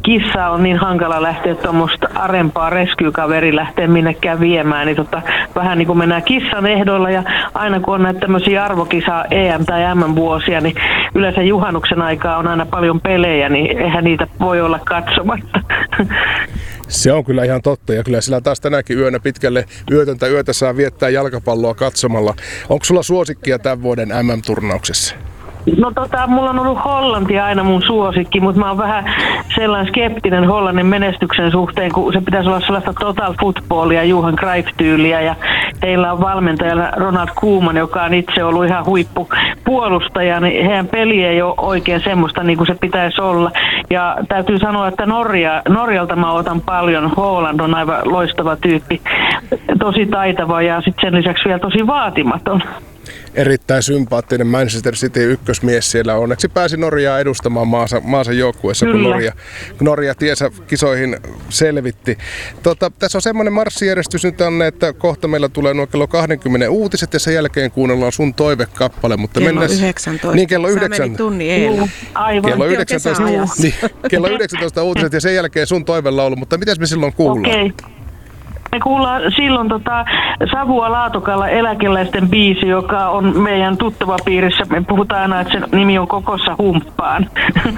kissa on niin hankala lähteä tuommoista arempaa rescue-kaveri lähteä minnekään viemään, niin vähän niin kuin mennään kissan ehdoilla, ja aina kun on näitä tämmöisiä arvokisa EM- tai MM-vuosia, niin yleensä juhannuksen aikaa on aina paljon pelejä, niin eihän niitä voi olla katsomatta. Se on kyllä ihan totta, ja kyllä sillä taas tänäkin yönä pitkälle yötöntä yötä saa viettää jalkapalloa katsomalla. Onko sulla suosikkia tämän vuoden MM-turnauksessa? No mulla on ollut Hollanti aina mun suosikki, mutta mä oon vähän sellainen skeptinen Hollannin menestyksen suhteen, kun se pitäisi olla sellaista total footballia, Johan Cruyff-tyyliä, ja heillä on valmentajana Ronald Koeman, joka on itse ollut ihan huippupuolustaja, niin heidän peli ei ole oikein semmoista niin kuin se pitäisi olla. Ja täytyy sanoa, että Norjalta mä otan paljon. Holland on aivan loistava tyyppi, tosi taitava ja sitten sen lisäksi vielä tosi vaatimaton. Erittäin sympaattinen Manchester City ykkösmies siellä. Onneksi pääsi Norjaa edustamaan maansa joukkueessa, kun Norja tiensä kisoihin selvitti. Tässä on semmoinen marssijärjestys nyt, Anne, että kohta meillä tulee nuo kello 20 uutiset ja sen jälkeen kuunnellaan sun toivekappale. Mutta kello 19. Niin, kello 9. Sä menit tunnin eilen. Aivan. Kello 19 uutiset ja sen jälkeen sun toivelaulu, mutta mitäs me silloin kuullaan? Okay. Me kuullaan silloin Savua Laatokalla eläkeläisten biisi, joka on meidän tuttavapiirissä. Me puhutaan aina, että sen nimi on Kokossa humppaan.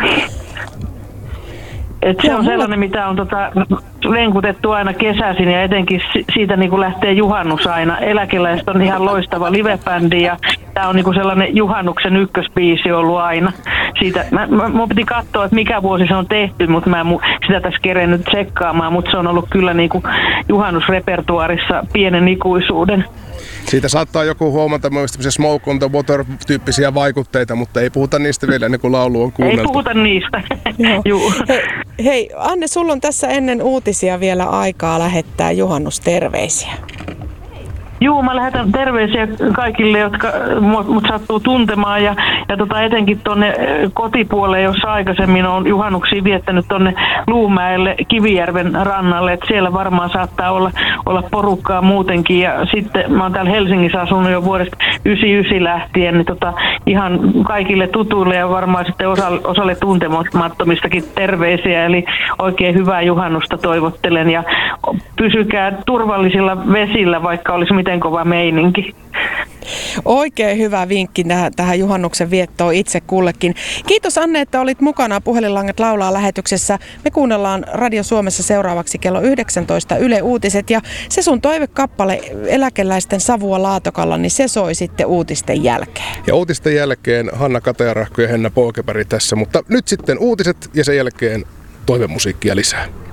Et se on sellainen, mitä on lenkutettu aina kesäisin ja etenkin siitä niin kuin lähtee juhannus aina. Eläkeläiset on ihan loistava livebändi ja tämä on niin kuin sellainen juhannuksen ykkösbiisi ollut aina. Siitä, mä piti katsoa, että mikä vuosi se on tehty, mutta mä en sitä tässä kerennyt tsekkaamaan, mutta se on ollut kyllä niin kuin juhannusrepertuaarissa pienen ikuisuuden. Siitä saattaa joku huomata myös Smoke on the Water-tyyppisiä vaikutteita, mutta ei puhuta niistä vielä ennen kuin laulu on kuunneltu. Ei puhuta niistä. Hei, Anne, sulla on tässä ennen uutisia vielä aikaa lähettää juhannusterveisiä. Juu, mä lähetän terveisiä kaikille, jotka mut sattuu tuntemaan ja etenkin tuonne kotipuolelle, jossa aikaisemmin on juhannuksia viettänyt tuonne Luumäelle Kivijärven rannalle, että siellä varmaan saattaa olla porukkaa muutenkin ja sitten mä oon täällä Helsingissä asunut jo vuodesta 1999 lähtien, niin ihan kaikille tutuille ja varmaan sitten osalle tuntemattomistakin terveisiä, eli oikein hyvää juhannusta toivottelen ja pysykää turvallisilla vesillä, vaikka olisi miten kova meininki. Oikein hyvä vinkki tähän juhannuksen viettoon itse kullekin. Kiitos Anne, että olit mukana Puhelinlangat laulaa -lähetyksessä. Me kuunnellaan Radio Suomessa seuraavaksi kello 19 Yle Uutiset ja se sun toivekappale eläkeläisten Savua Laatokalla, niin se soi sitten uutisten jälkeen. Ja uutisten jälkeen Hanna Katajarahko ja Henna Pookepäri tässä, mutta nyt sitten uutiset ja sen jälkeen toivemusiikkia lisää.